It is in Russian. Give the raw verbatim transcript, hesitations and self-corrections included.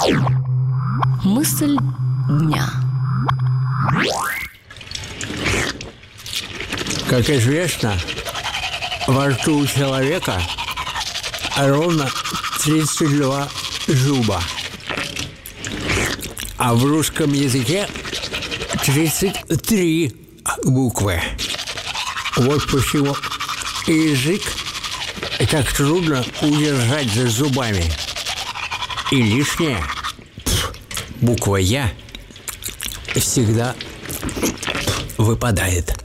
Мысль дня. Как известно, во рту у человека ровно тридцать два зуба, а в русском языке тридцать три буквы. Вот почему язык так трудно удержать за зубами. И лишняя буква «Я» всегда выпадает.